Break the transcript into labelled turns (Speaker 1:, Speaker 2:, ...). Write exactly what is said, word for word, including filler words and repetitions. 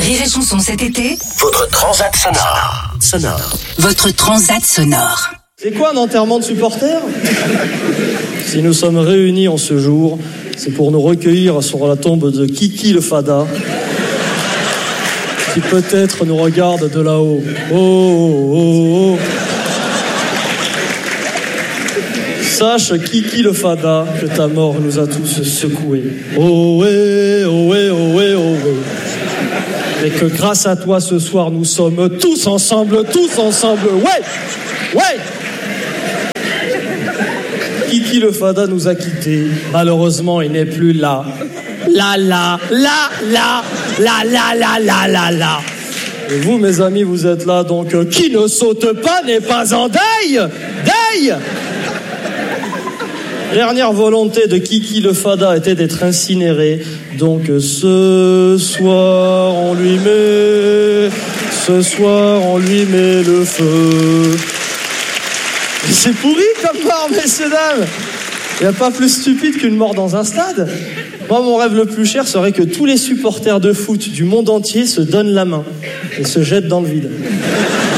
Speaker 1: Rire et Chanson cet été,
Speaker 2: votre transat sonore. Sonore.
Speaker 1: Votre transat sonore.
Speaker 3: C'est quoi un enterrement de supporters? Si nous sommes réunis en ce jour, c'est pour nous recueillir sur la tombe de Kiki le Fada, qui peut-être nous regarde de là-haut. Oh, oh, oh, oh. Sache, Kiki le Fada, que ta mort nous a tous secoués. Oh ouais, oh ouais, oh ouais, oh ouais. Et que grâce à toi ce soir nous sommes tous ensemble, tous ensemble. Ouais, ouais. Kiki le Fada nous a quittés. Malheureusement, il n'est plus là. Là, là, là, là, là, là, là, là, là, là. Et vous, mes amis, vous êtes là, donc euh, qui ne saute pas n'est pas en deuil. Deuil. Dernière volonté de Kiki le Fada était d'être incinéré. Donc euh, ce soir, on lui met... Ce soir, on lui met le feu. C'est pourri comme mort, messieurs, dames. Il n'y a pas plus stupide qu'une mort dans un stade. Moi, mon rêve le plus cher serait que tous les supporters de foot du monde entier se donnent la main et se jettent dans le vide.